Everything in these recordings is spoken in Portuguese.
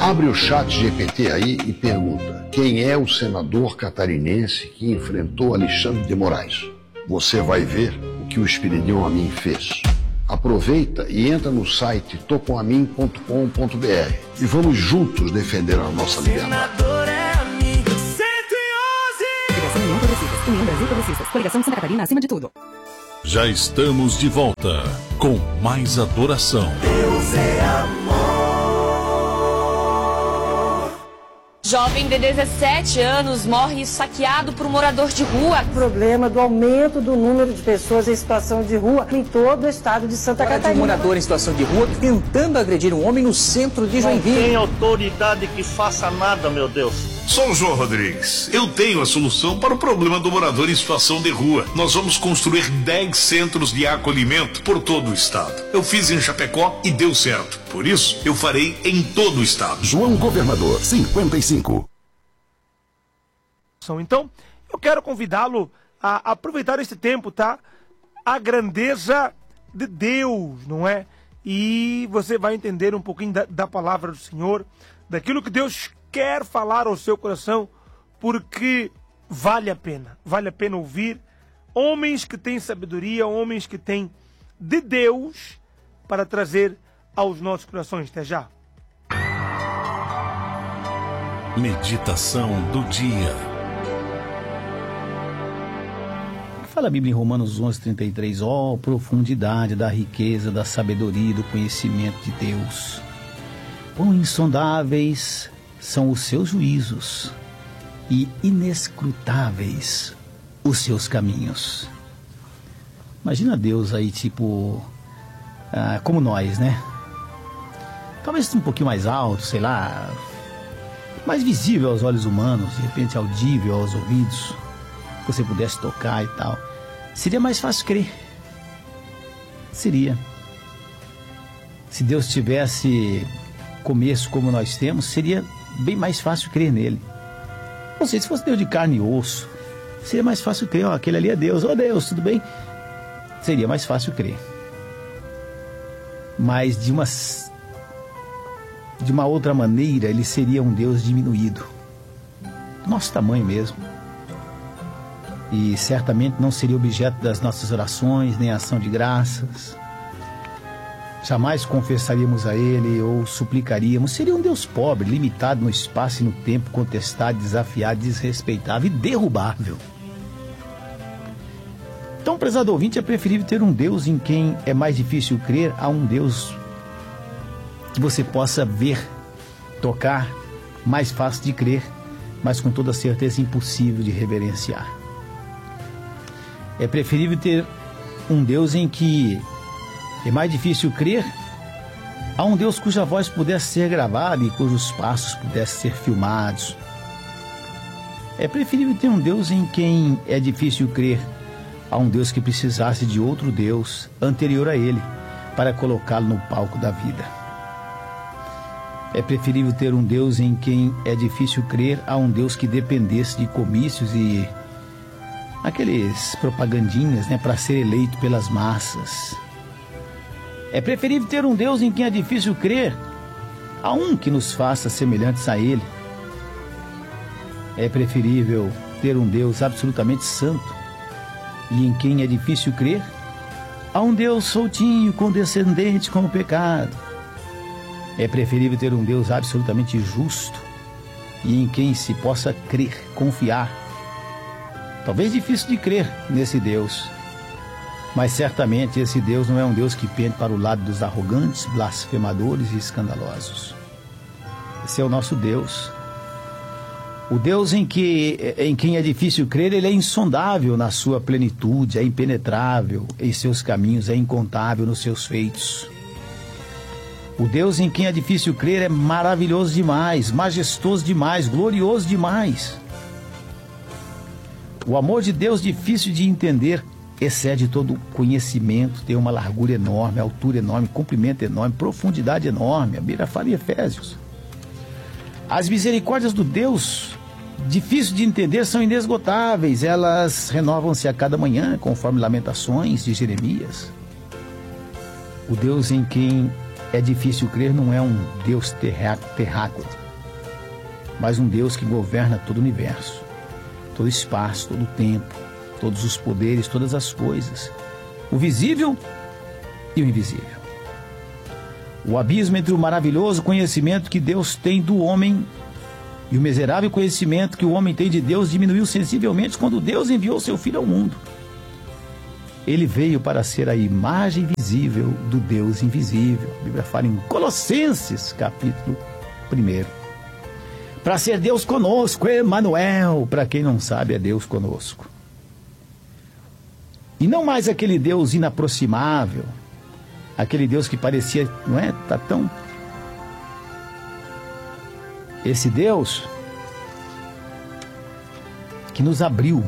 Abre o chat GPT aí e pergunta: quem é o senador catarinense que enfrentou Alexandre de Moraes? Você vai ver o que o Espiridião Amin fez. Aproveita e entra no site tocoamin.com.br e vamos juntos defender a nossa liberdade. Senador é amigo. 111! Federação União Progressistas, União Brasil Progressistas, Coligação Santa Catarina acima de tudo. Já estamos de volta com mais adoração. Deus é amor. Jovem de 17 anos morre saqueado por um morador de rua. O problema do aumento do número de pessoas em situação de rua em todo o estado de Santa Catarina. Um morador em situação de rua tentando agredir um homem no centro de Joinville. Não tem autoridade que faça nada, meu Deus. Sou o João Rodrigues. Eu tenho a solução para o problema do morador em situação de rua. Nós vamos construir 10 centros de acolhimento por todo o estado. Eu fiz em Chapecó e deu certo. Por isso, eu farei em todo o estado. João Governador, 55. Então, eu quero convidá-lo a aproveitar esse tempo, tá? A grandeza de Deus, não é? E você vai entender um pouquinho da palavra do Senhor, daquilo que Deus quer falar ao seu coração, porque vale a pena ouvir homens que têm sabedoria, homens que têm de Deus para trazer aos nossos corações. Até já. Meditação do dia. Fala a Bíblia em Romanos 11:33, ó profundidade da riqueza, da sabedoria e do conhecimento de Deus. Quão insondáveis são os seus juízos e inescrutáveis os seus caminhos. Imagina Deus aí, tipo, como nós, né? Talvez um pouquinho mais alto, sei lá, mais visível aos olhos humanos, de repente audível aos ouvidos, que você pudesse tocar e tal. Seria mais fácil crer. Seria. Se Deus tivesse começo como nós temos, seria bem mais fácil crer nele. Ou seja, se fosse Deus de carne e osso, seria mais fácil crer, ó, aquele ali é Deus, ó Deus, tudo bem? Seria mais fácil crer. Mas de uma outra maneira, ele seria um Deus diminuído, do nosso tamanho mesmo. E certamente não seria objeto das nossas orações, nem ação de graças. Jamais confessaríamos a Ele ou suplicaríamos. Seria um Deus pobre, limitado no espaço e no tempo, contestado, desafiado, desrespeitável e derrubável. Então, prezado ouvinte, é preferível ter um Deus em quem é mais difícil crer a um Deus que você possa ver, tocar, mais fácil de crer, mas com toda certeza impossível de reverenciar. É preferível ter um Deus em que é mais difícil crer a um Deus cuja voz pudesse ser gravada e cujos passos pudessem ser filmados. É preferível ter um Deus em quem é difícil crer a um Deus que precisasse de outro Deus anterior a ele para colocá-lo no palco da vida. É preferível ter um Deus em quem é difícil crer a um Deus que dependesse de comícios e aqueles propagandinhas, né, para ser eleito pelas massas. É preferível ter um Deus em quem é difícil crer a um que nos faça semelhantes a Ele. É preferível ter um Deus absolutamente santo e em quem é difícil crer a um Deus soltinho, condescendente com o pecado. É preferível ter um Deus absolutamente justo e em quem se possa crer, confiar. Talvez difícil de crer nesse Deus, mas certamente esse Deus não é um Deus que pende para o lado dos arrogantes, blasfemadores e escandalosos. Esse é o nosso Deus. O Deus em quem é difícil crer, ele é insondável na sua plenitude, é impenetrável em seus caminhos, é incontável nos seus feitos. O Deus em quem é difícil crer é maravilhoso demais, majestoso demais, glorioso demais. O amor de Deus, difícil de entender, excede todo conhecimento, tem uma largura enorme, altura enorme, comprimento enorme, profundidade enorme. A Bíblia fala em Efésios. As misericórdias do Deus, difícil de entender, são inesgotáveis. Elas renovam-se a cada manhã, conforme Lamentações de Jeremias. O Deus em quem é difícil crer não é um Deus terráqueo, mas um Deus que governa todo o universo, todo o espaço, todo o tempo, todos os poderes, todas as coisas, o visível e o invisível. O abismo entre o maravilhoso conhecimento que Deus tem do homem e o miserável conhecimento que o homem tem de Deus diminuiu sensivelmente quando Deus enviou seu Filho ao mundo. Ele veio para ser a imagem visível do Deus invisível. A Bíblia fala em Colossenses, capítulo 1. Para ser Deus conosco, Emanuel, para quem não sabe, é Deus conosco. E não mais aquele Deus inaproximável, aquele Deus que parecia, não é? Tá tão... Esse Deus que nos abriu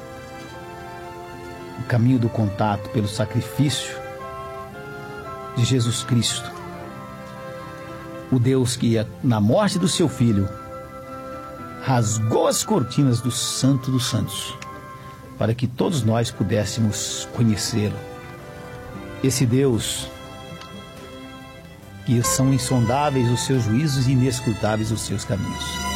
o caminho do contato pelo sacrifício de Jesus Cristo. O Deus que, na morte do seu Filho, rasgou as cortinas do Santo dos Santos, para que todos nós pudéssemos conhecê-lo. Esse Deus que são insondáveis os seus juízos e inescrutáveis os seus caminhos.